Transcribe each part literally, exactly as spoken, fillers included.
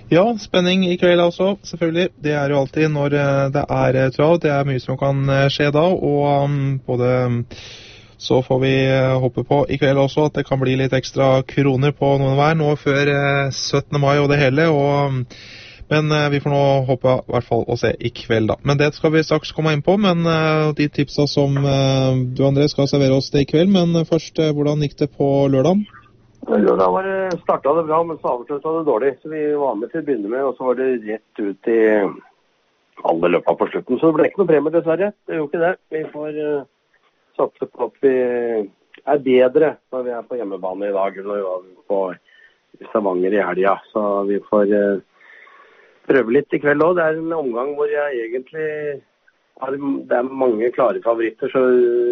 Ja, spenning I kveld altså, selvfølgelig. Det er jo alltid når det er trav. Det er mye som kan skje da, og um, både så får vi håpe på I kveld også at det kan bli litt ekstra kroner på noen hver nå før syttende mai og det hele, og, men vi får nå håpe I hvert fall å se I kveld da. Men det skal vi straks komme inn på, men uh, de tipsa som uh, du André skal servere oss det I kveld, men først, uh, hvordan gikk det på lørdagen? Lørdag var det, startet det bra, men så avsluttet det dårlig. Så vi var med til å begynne med, og så var det rett ut I alle løpene på slutten. Så det ble ikke noe premier dessverre. Det er jo ikke det. Vi får uh, satse på at vi er bedre når vi er på hjemmebane I dag, når vi var på Stavanger I helga. Så vi får uh, prøve litt I kveld også. Det er en omgang hvor jeg egentlig har, det er mange klare favoritter, så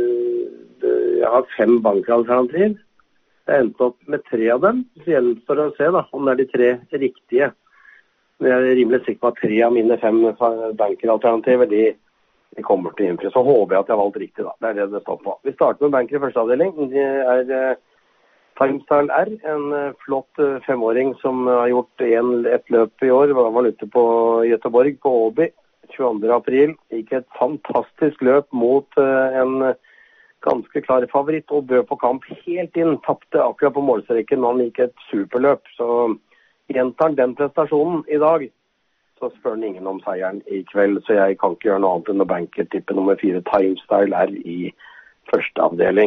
det, jeg har fem bankalternativ. Jeg endte opp med tre av dem, så gjenstår det å se da, om det er de tre riktige. Jeg er rimelig sikker på at tre av mine fem bankeralternativer, de, de kommer til å innfri. Så håper jeg at jeg har valgt riktig da, det er det det står på. Vi starter med banker I første avdeling. Det er uh, Timestyle R, en uh, flott uh, femåring som har gjort en, et løp I år. Han var ute på Göteborg på Åby, tjueandre april. Gikk et fantastisk løp mot uh, en ganske klare favoritt og bød på kamp helt inn, tappte akkurat på målstreken når han gikk et superløp, så gjentar han den prestasjonen I dag, så spør han ingen om seieren I kveld, så jeg kan ikke gjøre noe annet enn å banke tippe nummer fire Timestyle R I første avdeling.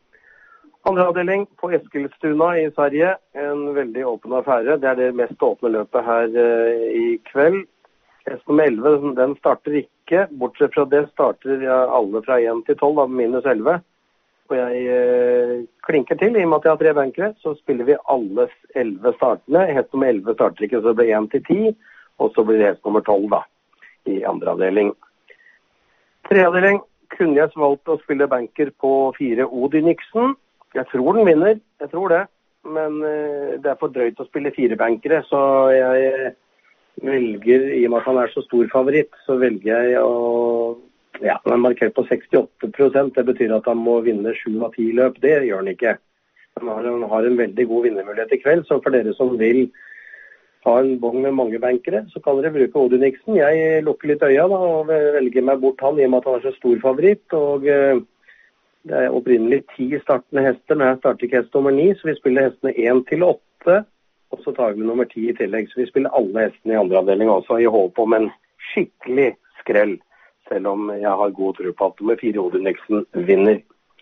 Andre avdeling på Eskilstuna I Sverige, en veldig åpen affære, det er det mest åpne løpet her uh, I kveld. Hest nummer elleve, den starter ikke. Bortsett fra det starter jeg alle fra én til tolv, da, minus elleve. Og jeg eh, klinker til, I og med at jeg har tre bankere, så spiller vi alle elleve startene. Hest nummer elleve starter ikke, så det blir én til ti, og så blir det hest nummer tolv da, I andre avdeling. Tre avdeling kunne jeg valgt å spille banker på fire Odinixen. Jeg tror den vinner, jeg tror det. Men eh, det er for drøyt å spille fire bankere, så jeg velger, I og med at han er så stor favoritt, så velger jeg å, ja, han er markert på sekstiåtte prosent, det betyr at han må vinne sju av ti løp, det gjør han ikke. Han har, han har en veldig god vinnermulighet I kveld, så for dere som vil ha en bong med mange bankere, så kan dere bruke Odinixen. Jeg lukker litt øya da, og velger meg bort han, I og med at han er så stor favoritt, og uh, det er opprinnelig ti startende hester, men jeg starter ikke hest nummer ni, så vi spiller hestene én til åtte, og så tar vi nummer ti I tillegg, så vi spiller alle hestene I andre avdeling også, I håp om en skikkelig skrell, selv om jeg har god tro på at nummer fire Odinixen vinner.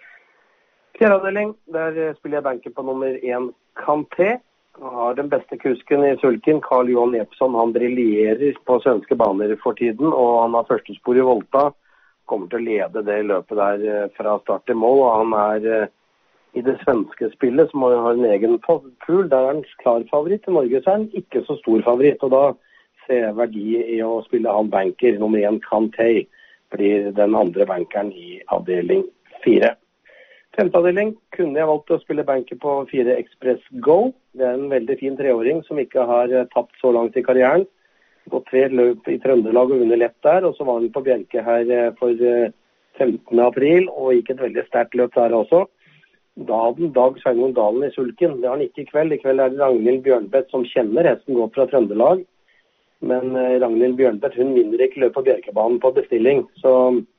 Fjerde avdeling, der spiller jeg banken på nummer én Kanté. Han har den beste kusken I sulken, Carl Johan Jeppsson. Han briljerer på svenske baner for tiden, og han har første spor I Volta. Kommer til å lede det løpet der fra start til mål, og han er I det svenske spillet, som har en egen pool, der er han klar favoritt. I Norge så er han ikke så stor favoritt, og da ser jeg verdi I å spille han banker. Nummer én Kanté blir den andre bankeren I avdeling fire. Femte avdeling kunne jeg valgt å spille banker på fire Express Go. Det er en veldig fin treåring som ikke har tapt så langt I karrieren. Gått tre løp I Trøndelag og vunnet lett der, og så var han på Bjerke her for femtende april, og gikk et veldig sterkt løp der også. Dagen, Dag Sveinung Dalen I sulken, det har han ikke I kveld. I kveld er det Ragnhild Bjørnbeth som kjenner hesten godt fra Trøndelag. Men eh, Ragnhild Bjørnbeth, hun vinner ikke løp på Bjerkebanen på bestilling. Så,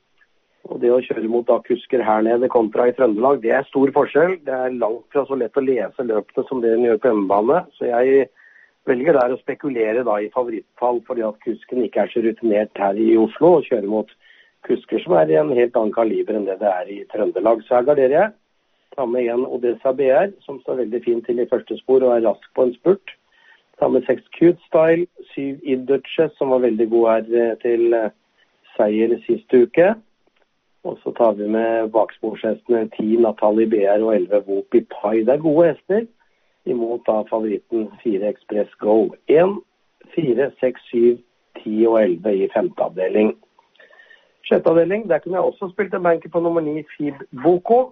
og det å kjøre mot da kusker her nede kontra I Trøndelag, det er stor forskjell. Det er langt fra så lett å lese løpene som det hun gjør på hjemmebane. Så jeg velger der å spekulere da I favorittfall, fordi at kusken ikke er så rutinert her I Oslo, og kjøre mot kusker som er I en helt annen kaliber enn det det er I Trøndelag. Så her garderer jeg. Ta med en Odessa B R, som står veldig fint til I første spor og er rask på en spurt. Ta med seks Cute Style, syv Idutches, som var veldig god her til seier siste uke. Og så tar vi med baksporshestene ti Natalie B R og elleve Whoopi Pie. Det er gode hester, imot da favoritten fire Express Go. en, fire, seks, syv, ti og elleve I femte avdeling. Sjette avdeling, der kunne jeg også spilt en banker på nummer ni Fib Boko.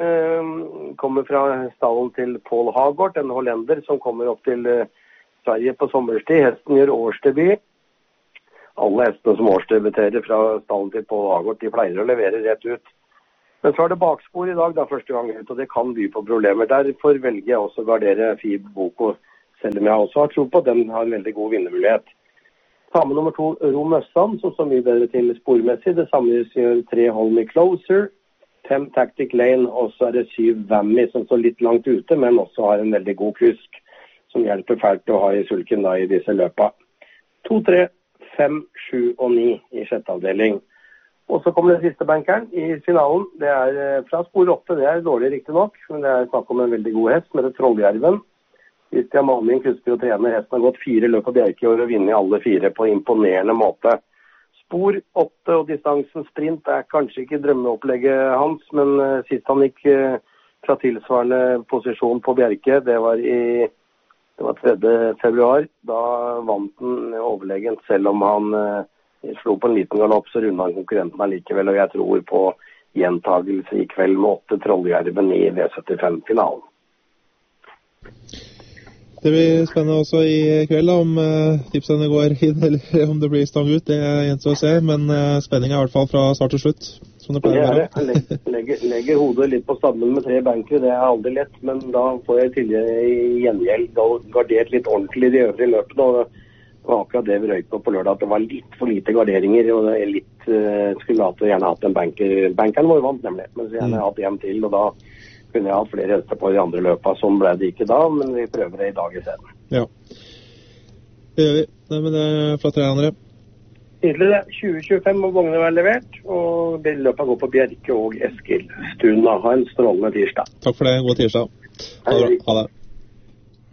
Um, kommer fra stallen til Paul Hagort, en hollender som kommer opp til uh, Sverige på sommerstid. Hesten gjør årsdebut. Alle hestene som årsdebuterer fra stallen til Paul Hagort, de pleier å levere rett ut. Men så er det bakspor I dag, da første gang ut, og det kan by på problemer. Derfor velger jeg også å gardere Fib Boko selv om jeg også har tro på at den har en veldig god vinnermulighet. Ta med nummer to, Rom Øssan, som står mye bedre til spormessig. Det samme gjør tre Hold Me Closer, fem Tactic Lane, og så er det syv Whammy, som står litt langt ute, men også har en veldig god kusk, som hjelper fælt å ha i sulken da i disse løpa. to, tre, fem, sju og ni i sjette avdeling. Og så kommer den siste bankeren i finalen. Det er fra spor åtte, det er dårlig riktig nok, men det er snakk om en veldig god hest med det Trolljerven. Christian Malming kusker og trener. Hesten har gått fire løp på Bjerke i år og vinner alle fire på imponerende måte. Spor åtte og distansen sprint er kanskje ikke drømmeopplegget hans, men uh, sist han gikk uh, fra tilsvarende posisjon på Bjerke, det var i det var tredje februar, da vant han overlegent, selv om han uh, slo på en liten galopp, så rundet han konkurrenten allikevel, og jeg tror på gjentagelse i kveld med åtte Trolljerven i V syttifem-finalen. Det blir spennende også i kveld da, om uh, tipsene går inn, eller om det blir stang ut, det er gjenstår å se, men uh, spenning er i hvert fall fra start til slutt, som det pleier å være. Jeg legger, legger hodet litt på stabelen med tre banker, det er aldri lett, men da får jeg til i gjengjeld gardert litt ordentlig i de øvrige løpene, og det var akkurat det vi røyk på på lørdag, at det var litt for lite garderinger, og det er litt, uh, skulle hatt, gjerne hatt en banker. Bankeren var vant nemlig, men så gjerne mm. hatt en til, og da kunne jeg hatt flere hester på de andre løpa, som ble det ikke da, men vi prøver det i dag i stedet. Ja, det gjør vi. Nei, men det er flott det, André. Tydelig det. tjue tjuefem må vognene være levert, og det løpet går på Bjerke og Eskilstuna. Ha en strålende tirsdag. Takk for det, god tirsdag. Ha det bra. Ha det.